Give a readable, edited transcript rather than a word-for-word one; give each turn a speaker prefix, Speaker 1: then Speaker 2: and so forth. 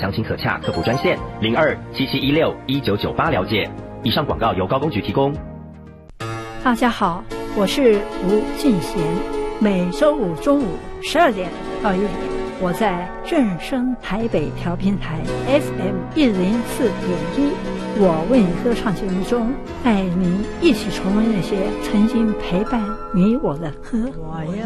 Speaker 1: 详情可洽客服专线02-7716-1998了解。以上广告由高工局提供。
Speaker 2: 大家好，我是吴俊贤，每周五中午12点到1点，我在正声台北调频台 FM104.1，我为你歌唱节目中，带您一起重温那些曾经陪伴你我的歌。